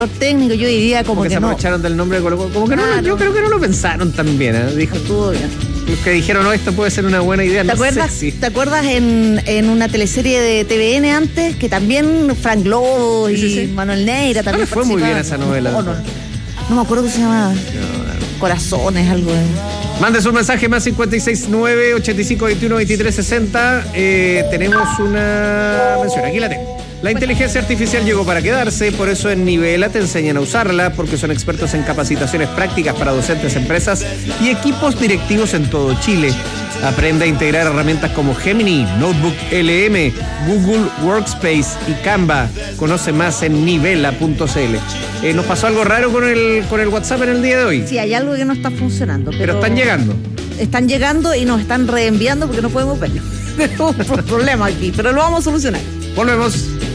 técnico, yo diría como que que se no. aprovecharon del nombre de Colo Colo. Como que no, yo creo que no lo pensaron tan bien, ¿eh? Dijo, Estuvo bien. los que dijeron, no, esto puede ser una buena idea. ¿Te acuerdas en una teleserie de TVN antes que también Frank Lobo y Manuel Neira también fue muy bien esa novela? No me acuerdo cómo se llamaba. Corazones, algo de... Mande su mensaje más 569-8521-2360. Tenemos una mención, aquí la tengo. La inteligencia artificial llegó para quedarse, por eso en Nivela te enseñan a usarla, porque son expertos en capacitaciones prácticas para docentes, empresas y equipos directivos en todo Chile. Aprende a integrar herramientas como Gemini, Notebook LM, Google Workspace y Canva. Conoce más en nivela.cl. Nos pasó algo raro con el WhatsApp en el día de hoy. Sí, hay algo que no está funcionando. Pero están llegando. Están llegando y nos están reenviando porque no podemos verlo. Tenemos un problema aquí, pero lo vamos a solucionar. Volvemos.